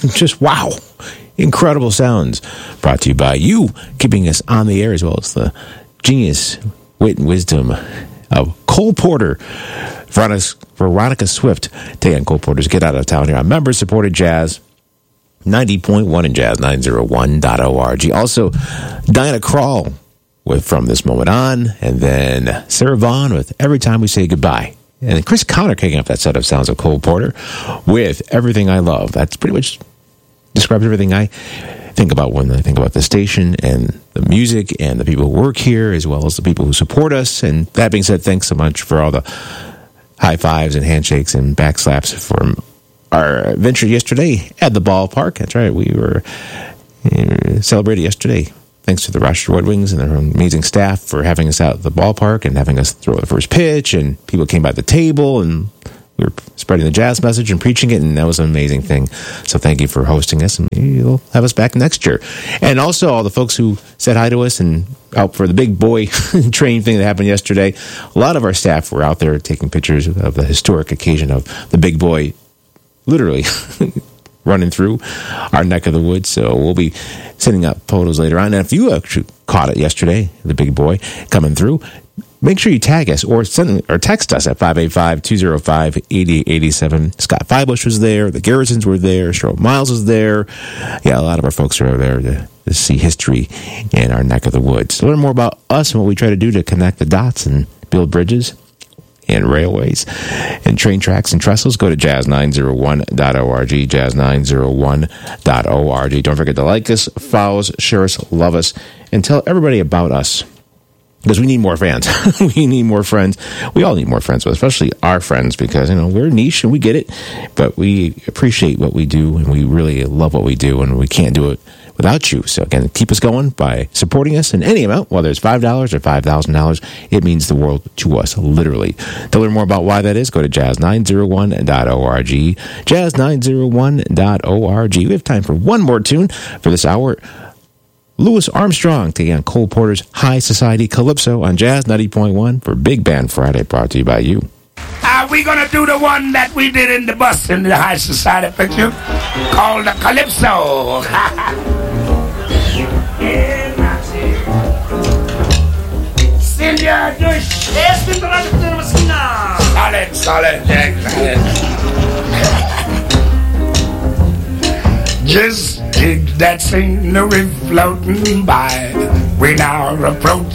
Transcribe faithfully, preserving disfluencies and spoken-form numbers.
Just wow. Incredible sounds. Brought to you by you, keeping us on the air, as well as the genius, wit, and wisdom of Cole Porter. Veronica, Veronica Swift. Taking Cole Porter's Get Out of Town here on member-supported Jazz ninety point one and Jazz nine oh one dot org. Also, Diana Krall with From This Moment On, and then Sarah Vaughan with Every Time We Say Goodbye. And Chris Connor kicking off that set of sounds of Cole Porter with Everything I Love. That's pretty much describes everything I think about when I think about the station and the music and the people who work here, as well as the people who support us. And that being said, thanks so much for all the high fives and handshakes and back slaps from our adventure yesterday at the ballpark. That's right, we were uh, celebrated yesterday. Thanks to the Rochester Red Wings and their amazing staff for having us out at the ballpark and having us throw the first pitch, and people came by the table and we were spreading the Jazz message and preaching it, and that was an amazing thing. So thank you for hosting us, and maybe you'll have us back next year. And also all the folks who said hi to us and out for the big boy train thing that happened yesterday. A lot of our staff were out there taking pictures of the historic occasion of the big boy literally running through our neck of the woods. So we'll be sending out photos later on. And if you actually caught it yesterday, the big boy coming through, make sure you tag us or send or text us at five eight five, two oh five, eight eight eight seven. Scott Feibush was there. The Garrisons were there. Cheryl Miles was there. Yeah, a lot of our folks are there to, to see history in our neck of the woods. To learn more about us and what we try to do to connect the dots and build bridges and railways and train tracks and trestles, go to jazz nine oh one dot org, jazz nine oh one dot org. Don't forget to like us, follow us, share us, love us, and tell everybody about us. Because we need more fans. We need more friends. We all need more friends, but especially our friends, because, you know, we're niche and we get it, but we appreciate what we do and we really love what we do, and we can't do it without you. So again, keep us going by supporting us in any amount, whether it's five dollars or five thousand dollars. It means the world to us, literally. To learn more about why that is, go to jazz nine oh one dot org, jazz nine oh one dot org. We have time for one more tune for this hour. Louis Armstrong taking on Cole Porter's High Society Calypso on Jazz ninety point one for Big Band Friday, brought to you by you. Are we going to do the one that we did in the bus in the High Society picture called the Calypso? Cynthia, solid, solid, just that scenery floating by. We now approach